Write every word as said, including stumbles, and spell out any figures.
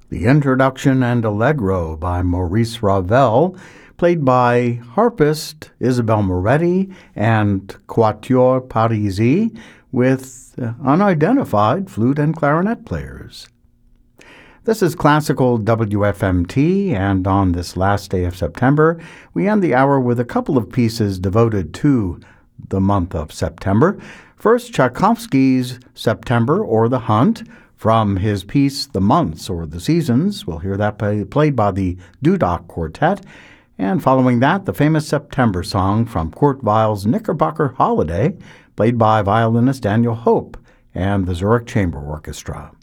the Introduction and Allegro by Maurice Ravel, played by harpist Isabelle Moretti and Quatuor Parisi with uh, unidentified flute and clarinet players. This is Classical W F M T, and on this last day of September, we end the hour with a couple of pieces devoted to the month of September. First, Tchaikovsky's September or The Hunt, from his piece The Months or the Seasons. We'll hear that play, played by the Dudok Quartet. And following that, the famous September song from Kurt Weill's Knickerbocker Holiday, played by violinist Daniel Hope and the Zurich Chamber Orchestra.